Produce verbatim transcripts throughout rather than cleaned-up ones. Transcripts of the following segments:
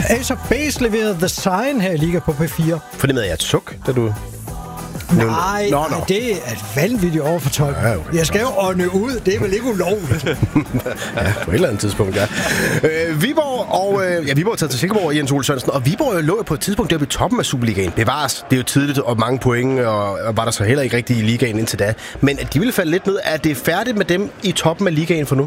Ace of Base leverede The Sign her i Liga på P fire. Fornemmede jeg et suk, da du... Nej, nå, nå. det er et vanvittigt overfortolk. Ja, okay. Jeg skal jo ånde ud. Det er vel ikke ulovligt. Ja, på et eller andet tidspunkt, ja. Øh, Viborg og... Øh, ja, Viborg er taget til Silkeborg, Jens Ole Sørensen. Og Viborg lå jo på et tidspunkt deroppe i toppen af Superligaen. Bevares. Det er jo tidligt og mange point, og, og var der så heller ikke rigtig i ligaen indtil da. Men at de ville falde lidt ned. Er det færdigt med dem i toppen af ligaen for nu?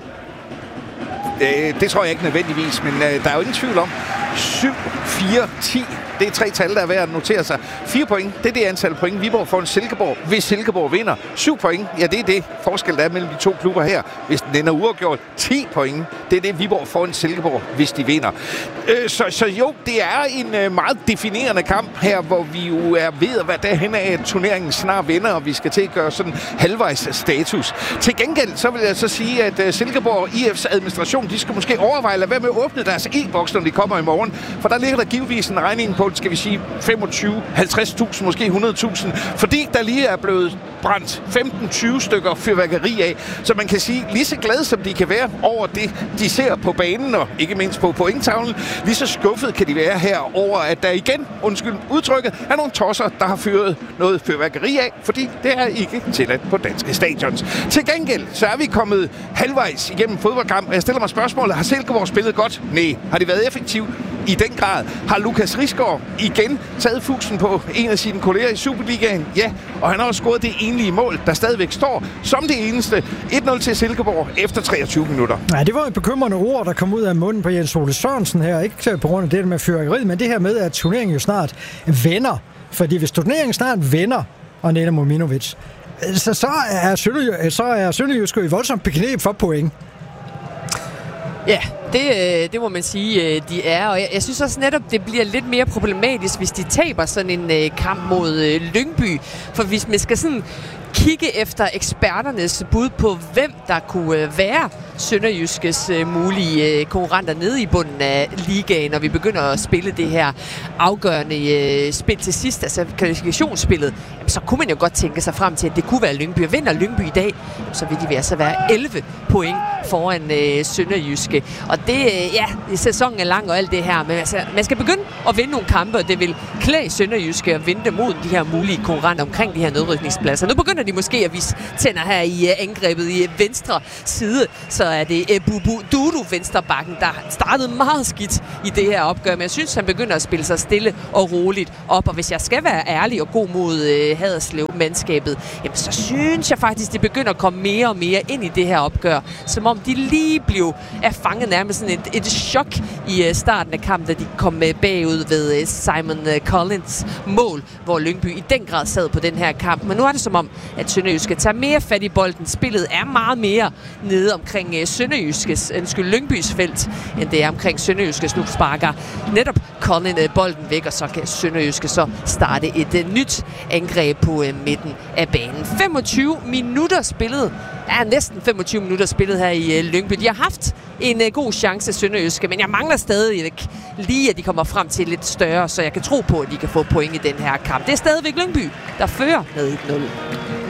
Øh, det tror jeg ikke nødvendigvis, men øh, der er jo ingen tvivl om. syv, fire, ti. Det er tre tal, der er værd at notere sig. fire point, det er det antal point, Viborg får en Silkeborg, hvis Silkeborg vinder. syv point, ja, det er det forskel, der er mellem de to klubber her. Hvis den ender uafgjort, ti point, det er det, Viborg får en Silkeborg, hvis de vinder. Øh, så, så jo, det er en øh, meget definerende kamp her, hvor vi jo er ved at være derhen af, at turneringen snart vinder, og vi skal til at gøre sådan halvvejs status. Til gengæld, så vil jeg så sige, at øh, Silkeborg og I F's administration, de skal måske overveje at lade være med at åbne deres e-boks, når de kommer i morgen. For der ligger der givetvis en regning på, skal vi sige, femogtyve, halvtreds tusind, måske hundrede tusind, fordi der lige er blevet brændt femten tyve stykker fyrværkeri af. Så man kan sige, lige så glade som de kan være over det, de ser på banen, og ikke mindst på pointtavlen, lige så skuffet kan de være her over, at der igen, undskyld udtrykket, er nogle tosser, der har fyret noget fyrværkeri af, fordi det er ikke tilladt på danske stadions. Til gengæld, så er vi kommet halvvejs igennem fodboldkamp, og jeg stiller mig spørgsmålet, har Silkeborg spillet godt? Nej. Har det været effektivt? I den grad. Har Lukas Risgaard igen taget fusen på en af sine kolleger i Superligaen? Ja, og han har også scoret det enlige mål, der stadigvæk står som det eneste. et nul til Silkeborg efter treogtyve minutter. Ja, det var et bekymrende ord, der kom ud af munden på Jens Ole Sørensen her. Ikke på grund af det med fyrværkeriet, men det her med, at turneringen jo snart vender. Fordi hvis turneringen snart vender, og Neda Mominovic, så, så er Sønderjyske så er Sønderjyske i voldsomt bekneb for point. Ja, det, det må man sige, de er. Og jeg, jeg synes også netop, det bliver lidt mere problematisk, hvis de taber sådan en uh, kamp mod uh, Lyngby. For hvis man skal sådan kigge efter eksperternes bud på, hvem der kunne uh, være Sønderjyskes uh, mulige uh, konkurrenter nede i bunden af ligaen, når vi begynder at spille det her afgørende uh, spil til sidst, altså kvalifikationsspillet, jamen, så kunne man jo godt tænke sig frem til, at det kunne være Lyngby. Og vinder Lyngby i dag, så vil de altså være elleve point foran uh, Sønderjyske. Og det, uh, ja, sæsonen er lang og alt det her, men altså, man skal begynde at vinde nogle kampe, og det vil klæde Sønderjyske at vinde mod de her mulige konkurrenter omkring de her nedrykningspladser. Nu begynder de måske at vise tænder her i uh, angrebet i uh, venstre side, så er det uh, Bubu Dudu, venstrebakken, der startede meget skidt i det her opgør, men jeg synes, han begynder at spille sig stille og roligt op, og hvis jeg skal være ærlig og god mod uh, Haderslev-mandskabet, jamen så synes jeg faktisk, de begynder at komme mere og mere ind i det her opgør, som om de lige blev er fanget nærmest sådan et, et chok i uh, starten af kampen, da de kom uh, bagud ved uh, Simon uh, Collins mål, hvor Lyngby i den grad sad på den her kamp, men nu er det som om, at Sønderjyske tager mere fat i bolden. Spillet er meget mere nede omkring uh, Sønderjyskes, undskyld, Lyngbys felt, end det er omkring Sønderjyskes. Nu sparker netop Colin uh, bolden væk, og så kan Sønderjyske så starte et uh, nyt angreb på uh, midten af banen. femogtyve minutter spillet. Ja, næsten femogtyve minutter spillet her i uh, Lyngby. De har haft en uh, god chance, Sønderjyske, men jeg mangler stadig lige, at de kommer frem til lidt større, så jeg kan tro på, at de kan få point i den her kamp. Det er stadigvæk Lyngby, der fører med et nul.